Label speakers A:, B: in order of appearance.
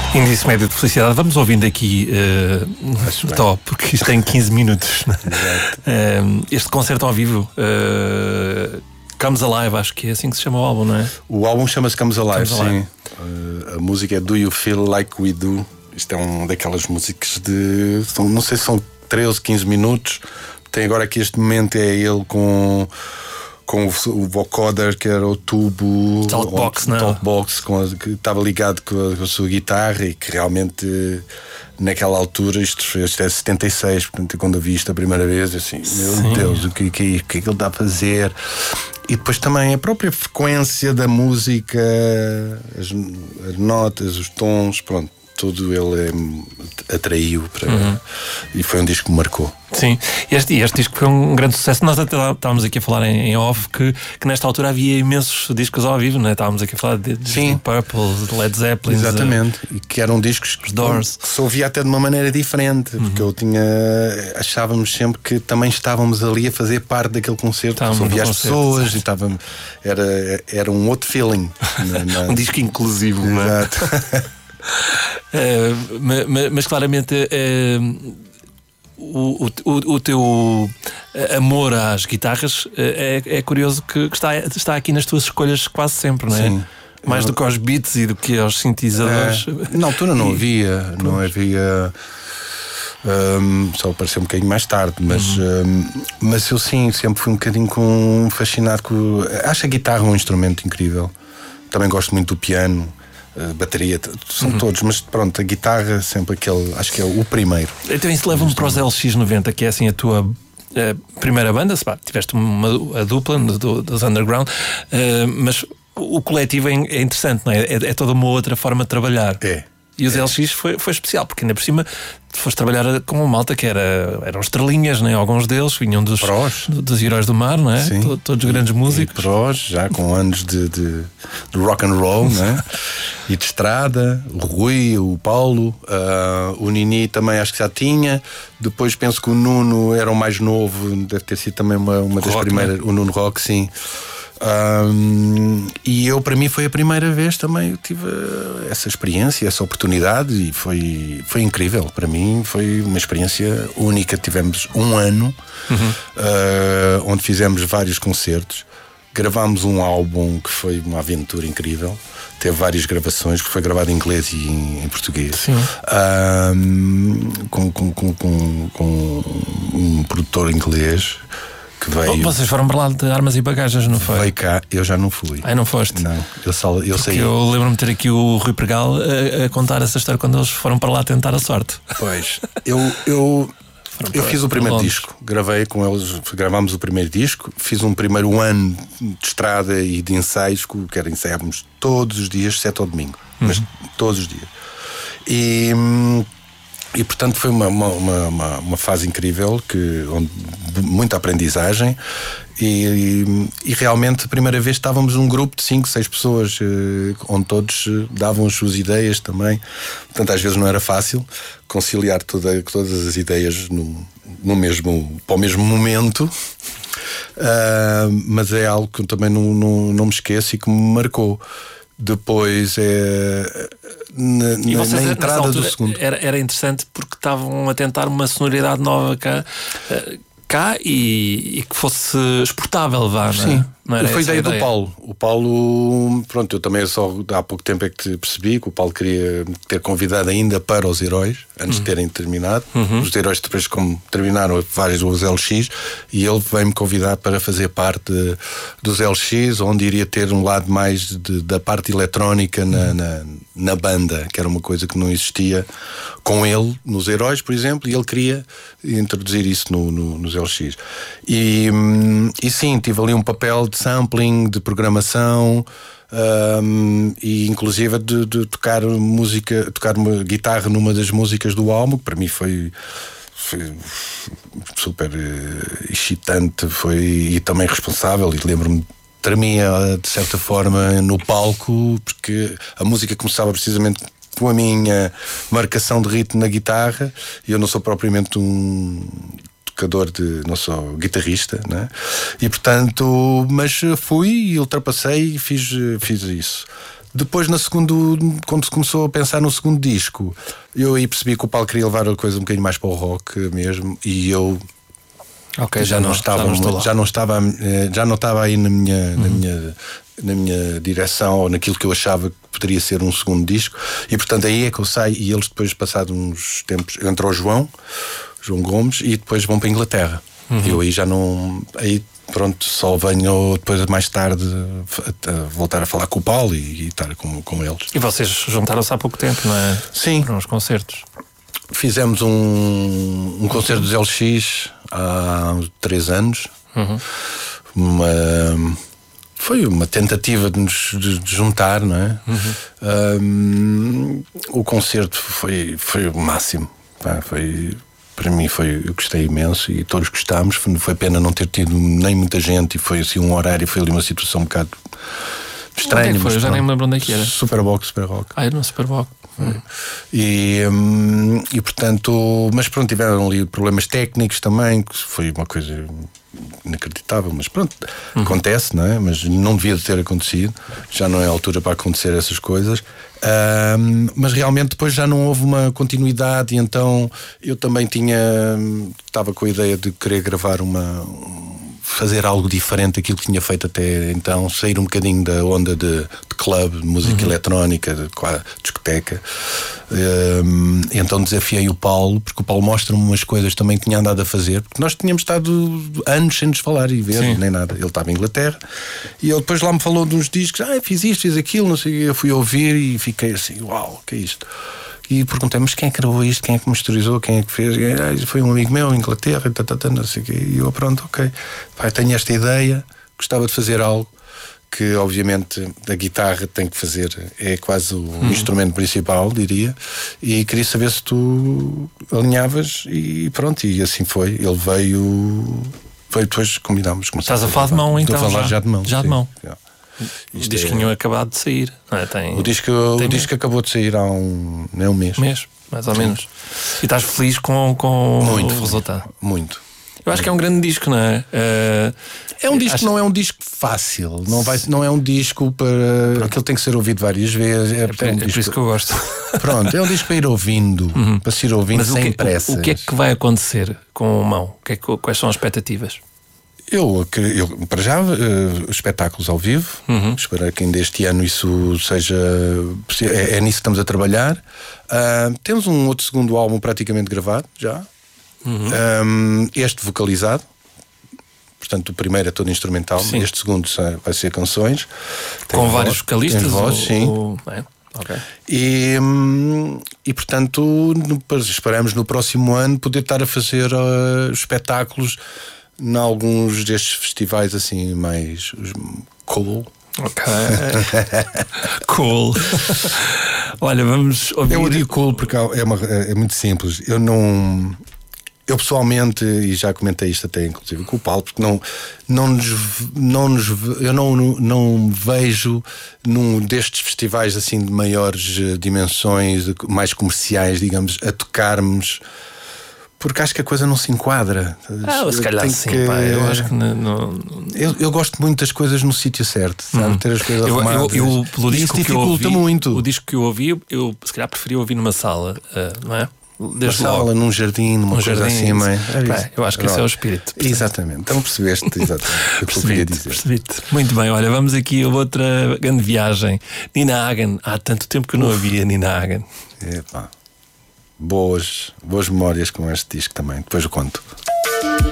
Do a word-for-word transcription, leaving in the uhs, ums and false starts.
A: Índice médio de felicidade. Vamos ouvindo aqui uh, top, porque isto tem quinze minutos. uh, este concerto ao vivo, uh, Comes Alive, acho que é assim que se chama o álbum, não é?
B: O álbum chama-se Comes Alive,
A: Comes Alive.
B: sim. Uh, a música é Do You Feel Like We Do. Isto é um daquelas músicas de... São, não sei se são treze, quinze minutos. Tem agora aqui este momento, é ele com... com o, o vocoder, que era o tubo
A: talkbox, não?
B: Talkbox, com a, que estava ligado com a, com a sua guitarra, e que realmente naquela altura, isto, isto é setenta e seis, portanto, quando eu vi isto a primeira vez, assim, meu Sim. Deus, o que, que, que é que ele dá a fazer? E depois também a própria frequência da música, as, as notas, os tons, pronto, tudo ele é, atraiu para, uhum. E foi um disco que me marcou.
A: Sim, este, este disco foi um grande sucesso. Nós até estávamos aqui a falar em, em off que, que nesta altura havia imensos discos ao vivo, né? Estávamos aqui a falar de, de Sim. Purple, de Led Zeppelin.
B: Exatamente, uh, e que eram discos que
A: Doors.
B: se ouvia até de uma maneira diferente, uhum. porque eu tinha, achávamos sempre que também estávamos ali a fazer parte daquele concerto, se ouvia as pessoas, e estava, era, era um outro feeling. na, na...
A: um disco inclusivo, não é?
B: Exato.
A: uh, mas, mas claramente uh, o, o, o teu amor às guitarras uh, é, é curioso que, que está, está aqui nas tuas escolhas quase sempre, não é?
B: Sim.
A: Mais do que aos beats e do que aos sintetizadores.
B: É, na altura não havia, não havia. Um, só apareceu um bocadinho mais tarde, mas, uhum. um, mas eu sim, sempre fui um bocadinho com, fascinado com. Acho a guitarra um instrumento incrível. Também gosto muito do piano. A bateria, são uhum. todos, mas pronto, a guitarra sempre aquele, acho que é o primeiro.
A: Então isso leva-me para os L X noventa, que é assim a tua a primeira banda, se pá, tiveste uma a dupla do, dos Underground, uh, mas o coletivo é, é interessante, não é? É, é toda uma outra forma de trabalhar.
B: É.
A: E os
B: é.
A: L X foi, foi especial, porque ainda por cima foste trabalhar com uma malta que era, eram estrelinhas, né? Alguns deles vinham dos, do, dos Heróis do Mar, não é? Sim. Todos grandes músicos.
B: E prós, já com anos de, de, de rock and roll, né? E de estrada, o Rui, o Paulo, uh, o Nini também acho que já tinha. Depois penso que o Nuno era o mais novo, deve ter sido também uma, uma das
A: rock,
B: primeiras, né? O Nuno Rock, sim. Um, e eu, para mim, foi a primeira vez também eu tive essa experiência, essa oportunidade, e foi, foi incrível. Para mim foi uma experiência única. Tivemos um ano uhum. uh, onde fizemos vários concertos, gravámos um álbum que foi uma aventura incrível. Teve várias gravações, que foi gravado em inglês e em, em português. Um, com, com, com, com, com um produtor inglês que veio.
A: Vocês foram para lá de armas e bagagens, não foi?
B: Veio cá, eu já não fui.
A: Ah, não foste?
B: Não, eu, só, eu saí.
A: Eu lembro-me de ter aqui o Rui Pregal a, a contar essa história quando eles foram para lá tentar a sorte.
B: Pois, eu, eu, eu fiz o primeiro disco, gravei com eles, gravámos o primeiro disco, fiz um primeiro ano de estrada e de ensaios, que era ensaiávamos todos os dias, exceto ao domingo, uhum. mas todos os dias. E. E portanto foi uma, uma, uma, uma fase incrível, que, onde, muita aprendizagem, e, e, e realmente a primeira vez estávamos num grupo de cinco, seis pessoas, eh, onde todos davam as suas ideias também. Portanto, às vezes não era fácil conciliar toda, todas as ideias no, no mesmo, para o mesmo momento, uh, mas é algo que eu também não, não, não me esqueço e que me marcou. Depois é na,
A: e
B: na,
A: vocês,
B: na entrada
A: altura,
B: do segundo.
A: Era, era interessante porque estavam a tentar uma sonoridade nova cá, cá e, e que fosse exportável, vá.
B: Sim,
A: não, não era
B: foi ideia,
A: ideia
B: do Paulo. O Paulo, pronto, eu também só há pouco tempo é que percebi que o Paulo queria ter convidado ainda para os Heróis, antes uhum. de terem terminado. Uhum. Os Heróis depois, como terminaram vários dos L X, e ele veio-me convidar para fazer parte de, dos L X, onde iria ter um lado mais de, da parte eletrónica na, uhum. na, na banda, que era uma coisa que não existia com ele nos Heróis, por exemplo, e ele queria introduzir isso no, no, nos L X. E, e sim, tive ali um papel de sampling, de programação, um, e inclusive de, de tocar música, tocar uma guitarra numa das músicas do álbum, que para mim foi, foi super excitante, foi, e também responsável, e lembro-me, tremia de certa forma no palco, porque a música começava precisamente com a minha marcação de ritmo na guitarra, e eu não sou propriamente um tocador de, não sou guitarrista, né? E portanto, mas fui e ultrapassei e fiz, fiz isso. Depois, na segundo, quando se começou a pensar no segundo disco, eu aí percebi que o Paulo queria levar a coisa um bocadinho mais para o rock mesmo, e eu
A: okay,
B: já,
A: já,
B: não
A: não,
B: estava,
A: já, não estou lá.
B: já não estava, já não estava aí na minha, uhum. na minha, na minha direção, ou naquilo que eu achava que poderia ser um segundo disco, e portanto aí é que eu saio, e eles depois, passados uns tempos, entrou o João, João Gomes, e depois vão para a Inglaterra. Uhum. Eu aí já não. Aí pronto, só venho depois mais tarde a, a voltar a falar com o Paulo e, e estar com, com eles.
A: E vocês juntaram-se há pouco tempo, não é?
B: Sim.
A: Para uns concertos.
B: Fizemos um, um concerto dos L X há três anos. Uhum. Uma, foi uma tentativa de nos de, de juntar, não é? Uhum. Um, o concerto foi, foi o máximo. Pá, foi. Para mim foi, eu gostei imenso e todos gostámos. Foi, foi pena não ter tido nem muita gente, e foi assim um horário, foi ali uma situação um bocado estranha.
A: É foi? Eu já nem me lembro onde é que era.
B: Superbox, Superrock.
A: Ah, era no Superbox. Hum.
B: E, hum, e portanto, mas pronto, tiveram ali problemas técnicos também, que foi uma coisa inacreditável, mas pronto, uhum. acontece, não é? Mas não devia ter acontecido, já não é a altura para acontecer essas coisas. Um, mas realmente depois já não houve uma continuidade, e então eu também tinha, estava com a ideia de querer gravar uma, fazer algo diferente daquilo que tinha feito até então, sair um bocadinho da onda de, de club, de música uhum. eletrónica, de, de discoteca. Um, então desafiei o Paulo, porque o Paulo mostra-me umas coisas também que tinha andado a fazer, porque nós tínhamos estado anos sem nos falar e ver, Sim. nem nada. Ele estava em Inglaterra e ele depois lá me falou dos discos, ah, fiz isto, fiz aquilo, não sei. Eu fui ouvir e fiquei assim, uau, o que é isto? E perguntei, mas quem é que gravou isto? Quem é que masterizou? Quem é que fez? E, ah, foi um amigo meu em Inglaterra, tá, tá, tá, não sei o quê. E eu, pronto, ok, pai, tenho esta ideia, gostava de fazer algo que obviamente a guitarra tem que fazer, é quase o hum. instrumento principal, diria, e queria saber se tu alinhavas, e pronto, e assim foi. Ele veio, veio depois combinámos.
A: Estás a falar de mão, então?
B: Estou a falar já, já de mão.
A: Já
B: sim.
A: de mão.
B: Já.
A: O disco tinha é... acabado de sair, não é? Tem...
B: O disco,
A: tem
B: o disco acabou de sair há um, nem um mês.
A: mês, mais ou Sim. menos. E estás feliz com, com
B: muito,
A: o resultado?
B: Muito.
A: Eu acho que é um grande disco, não é? Uh,
B: é um disco, acho... não é um disco fácil, não, vai, não é um disco para. Aquilo tem que ser ouvido várias vezes. É,
A: é,
B: é,
A: um
B: é
A: disco... por isso que eu gosto.
B: Pronto, é um disco para ir ouvindo, uhum. para se ir ouvindo. Mas sem
A: o que,
B: pressa.
A: O, o que é que vai acontecer com o Mão? O que é que, quais são as expectativas?
B: Eu, eu, para já, uh, espetáculos ao vivo. Uhum. Espero que ainda este ano isso seja. É, é nisso que estamos a trabalhar. Uh, temos um outro segundo álbum praticamente gravado já. Uhum. Um, este vocalizado. Portanto, o primeiro é todo instrumental. Sim. Este segundo vai ser canções.
A: Com tem vários voz, vocalistas?
B: Tem voz,
A: ou,
B: sim.
A: Ou... É. Okay.
B: E, e portanto, esperamos no próximo ano poder estar a fazer uh, espetáculos em alguns destes festivais assim mais cool.
A: Ok. Cool. Olha, vamos ouvir.
B: Eu digo cool porque é, uma, é muito simples. Eu não. Eu pessoalmente, e já comentei isto até inclusive com o Paulo, porque não, não, nos, não nos, eu não, não vejo num destes festivais assim de maiores dimensões, mais comerciais, digamos, a tocarmos. Porque acho que a coisa não se enquadra.
A: Ah, se calhar sim, que... pá, eu acho que não, não...
B: Eu, eu gosto muito das coisas no sítio certo, sabe? Hum. Ter as coisas
A: eu,
B: arrumadas.
A: Eu, eu, pelo disco
B: isso
A: que eu ouvi,
B: muito.
A: O disco que eu ouvi, eu, eu se calhar preferia ouvir numa sala, uh, não é?
B: Desde uma sala, num jardim, numa um coisa jardim, assim, mãe.
A: É, eu acho que esse é o espírito.
B: Portanto. Exatamente. Então percebeste exatamente o que eu queria dizer.
A: Percebi-te. Muito bem, olha, vamos aqui a outra grande viagem. Nina Hagen. Há tanto tempo que eu não Uf. havia Nina Hagen.
B: Epá. Boas, boas memórias com este disco também. Depois eu conto.